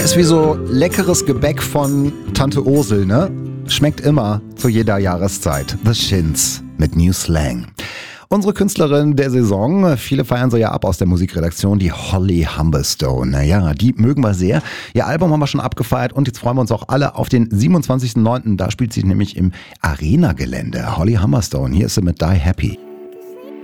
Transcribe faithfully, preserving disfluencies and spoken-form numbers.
Ist wie so leckeres Gebäck von Tante Ursel, ne? Schmeckt immer zu jeder Jahreszeit. The Shins mit New Slang. Unsere Künstlerin der Saison, viele feiern sie ja ab aus der Musikredaktion, die Holly Humberstone. Naja, die mögen wir sehr. Ihr Album haben wir schon abgefeiert und jetzt freuen wir uns auch alle auf den siebenundzwanzigsten neunten Da spielt sie nämlich im Arena-Gelände. Holly Humberstone, hier ist sie mit Die Happy.